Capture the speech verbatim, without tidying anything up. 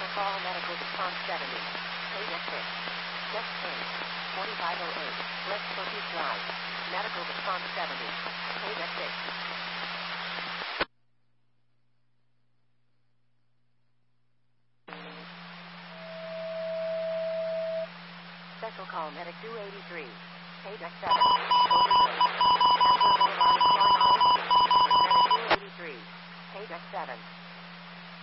call medical response seventy. Paydeck six. Just change. forty-five oh eight. West Forties Drive. Medical response seventy. Paydeck six. Special call medic two eighty-three. Paydeck seven. Overdose. Castle Boulevard, Long Island. Medic two eighty-three. Paydeck seven.